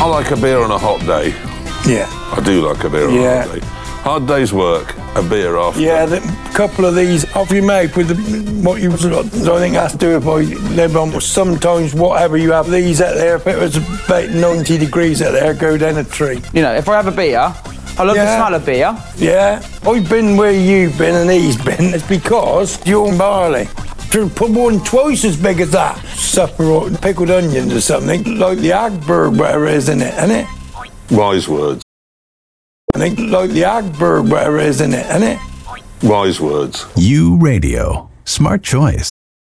I like a beer on a hot day. Yeah. I do like a beer on a hot day. Hard day's work, a beer after. Yeah, a couple of these off you make with what you... I think that's to do if I live on. Sometimes, whatever you have these out there, if it was about 90 degrees out there, go down a tree. You know, if I have a beer, I love the smell of beer. Yeah. I've been where you've been and he's been. It's because you're barley. To put one twice as big as that. Supper or pickled onions or something, like the Agberg, whatever it is in it, isn't it? Wise words. I think like the Agberg, whatever it is in it, isn't it? Wise words. U Radio. Smart choice.